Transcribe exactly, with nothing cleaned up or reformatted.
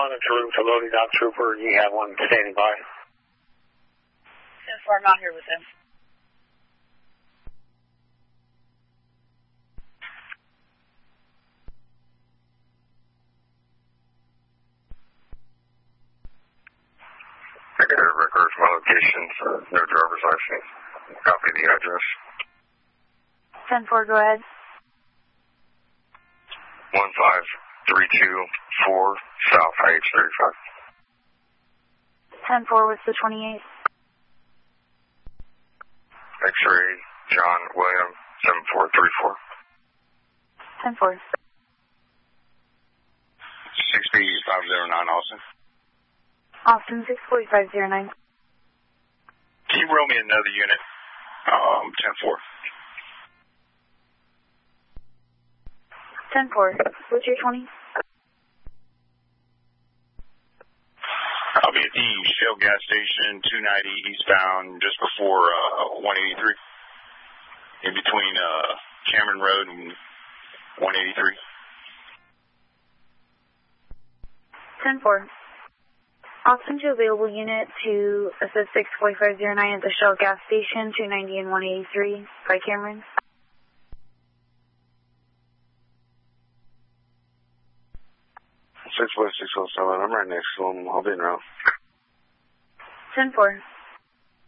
monitor room to loading dock trooper. You have one standing by. ten four, I'm not here with him. I got a record of my location, no driver's license. Copy the address. ten four, go ahead. one five three two four South I H thirty-five. ten four, what's the twenty-eight? X-ray, John William, seven four three four. ten four. six B five zero nine, Austin. Austin, six four five zero nine. Can you roll me another unit? Um, ten four. ten four. What's your twenty? I'll be at the Shell gas station, two ninety eastbound, just before uh, one eighty-three. In between uh, Cameron Road and one eighty-three. ten four. I'll send you available unit to S S six four five zero nine at the Shell gas station, two ninety and one eighty-three by Cameron. six four six oh seven, I'm right next to him. I'll be in route. ten four.